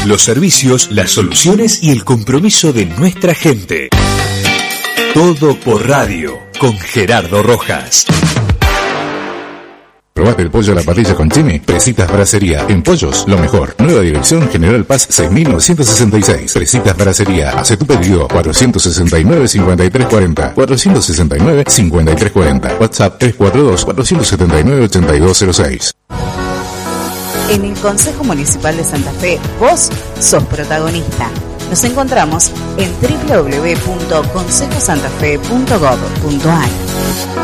los servicios, las soluciones y el compromiso de nuestra gente. Todo por radio, con Gerardo Rojas. ¿Probaste el pollo a la parrilla con Chimi? Presitas Bracería. En pollos, lo mejor. Nueva dirección General Paz 6966. Presitas Bracería. Hace tu pedido 469-5340. 469-5340. WhatsApp 342-479-8206. En el Consejo Municipal de Santa Fe, vos sos protagonista. Nos encontramos en www.consejosantafe.gov.ar.